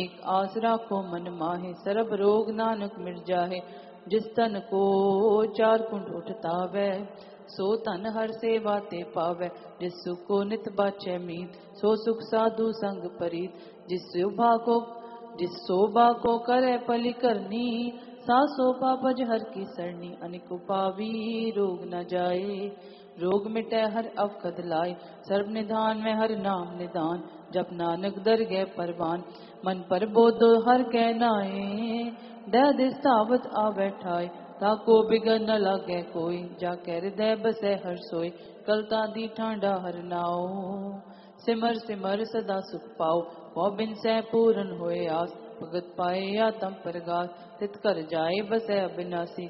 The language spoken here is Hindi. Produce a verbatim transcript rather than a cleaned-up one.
एक आसरा को मन माहे, सरब रोग नानक मिट जाहे। जिस तन को चार कुंड उठता वै, सो तन हर सेवा ते पावै। जिस सुख को नित बाचै मीत, सो सुख साधु संग परीत। जिस शोभा को जिस शोभा को करे पली करनी, सा शोभा भज हर की सरनी। अनिक उपावी रोग न जाए, रोग मिटै हर अवखद लाए। सर्व निधान में हर नाम निदान, जप नानक दर गए परवान। मन पर बोधो हर कह नाए, दह दिस तावत आ बैठाए। ताको बिगन न लागे कोई, जाके हृदय बसै हर सोई। कलता दी ठांडा हर नाओ, सिमर सिमर सदा सुख पाओ। पौ बिन सै पूरन होए आस, भगत पाए या तम परगास। तित कर जाए बसै अविनाशी,